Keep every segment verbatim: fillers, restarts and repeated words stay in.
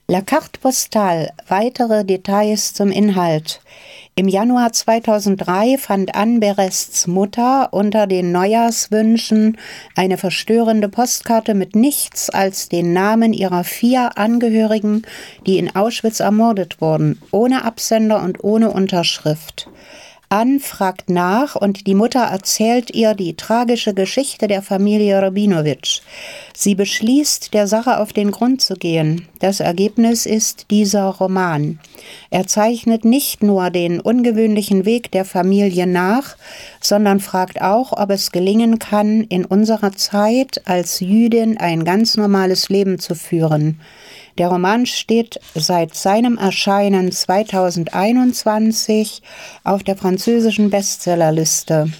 La Carte Postale, weitere Details zum Inhalt. Im Januar zweitausenddrei fand Anne Berest's Mutter unter den Neujahrswünschen eine verstörende Postkarte mit nichts als den Namen ihrer vier Angehörigen, die in Auschwitz ermordet wurden, ohne Absender und ohne Unterschrift. Anne fragt nach und die Mutter erzählt ihr die tragische Geschichte der Familie Rabinowitsch. Sie beschließt, der Sache auf den Grund zu gehen. Das Ergebnis ist dieser Roman. Er zeichnet nicht nur den ungewöhnlichen Weg der Familie nach, sondern fragt auch, ob es gelingen kann, in unserer Zeit als Jüdin ein ganz normales Leben zu führen. Der Roman steht seit seinem Erscheinen zweitausendeinundzwanzig auf der französischen Bestsellerliste.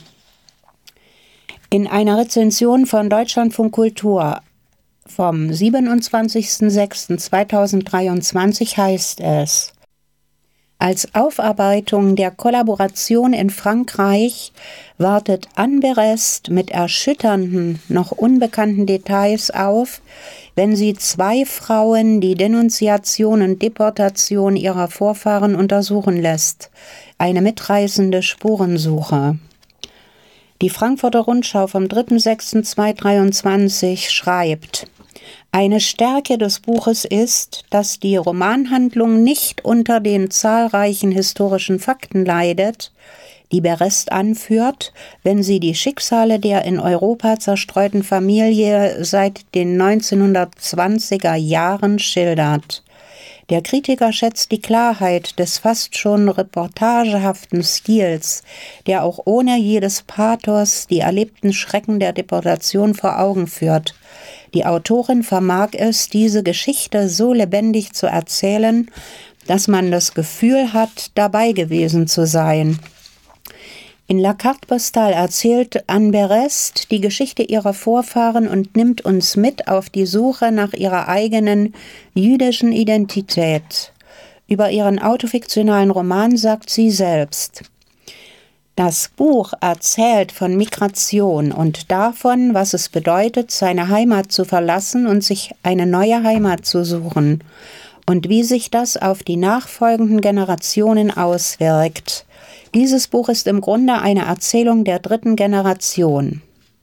In einer Rezension von Deutschlandfunk Kultur vom siebenundzwanzigster sechster zweitausenddreiundzwanzig heißt es: Als Aufarbeitung der Kollaboration in Frankreich wartet Anne Berest mit erschütternden, noch unbekannten Details auf, wenn sie zwei Frauen die Denunziation und Deportation ihrer Vorfahren untersuchen lässt. Eine mitreißende Spurensuche. Die Frankfurter Rundschau vom dritter sechster zweitausenddreiundzwanzig schreibt: Eine Stärke des Buches ist, dass die Romanhandlung nicht unter den zahlreichen historischen Fakten leidet, die Berest anführt, wenn sie die Schicksale der in Europa zerstreuten Familie seit den neunzehnhundertzwanziger Jahren schildert. Der Kritiker schätzt die Klarheit des fast schon reportagehaften Stils, der auch ohne jedes Pathos die erlebten Schrecken der Deportation vor Augen führt. Die Autorin vermag es, diese Geschichte so lebendig zu erzählen, dass man das Gefühl hat, dabei gewesen zu sein. In La Carte Postale erzählt Anne Berest die Geschichte ihrer Vorfahren und nimmt uns mit auf die Suche nach ihrer eigenen jüdischen Identität. Über ihren autofiktionalen Roman sagt sie selbst: Das Buch erzählt von Migration und davon, was es bedeutet, seine Heimat zu verlassen und sich eine neue Heimat zu suchen, und wie sich das auf die nachfolgenden Generationen auswirkt. Dieses Buch ist im Grunde eine Erzählung der dritten Generation.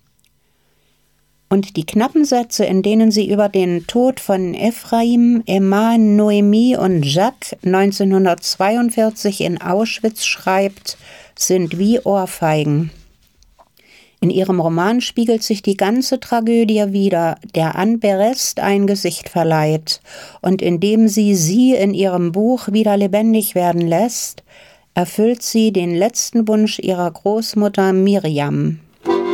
Und die knappen Sätze, in denen sie über den Tod von Ephraim, Emma, Noemi und Jacques neunzehnhundertzweiundvierzig in Auschwitz schreibt, sind wie Ohrfeigen. In ihrem Roman spiegelt sich die ganze Tragödie wider, der Anne Berest ein Gesicht verleiht. Und indem sie sie in ihrem Buch wieder lebendig werden lässt, erfüllt sie den letzten Wunsch ihrer Großmutter Miriam.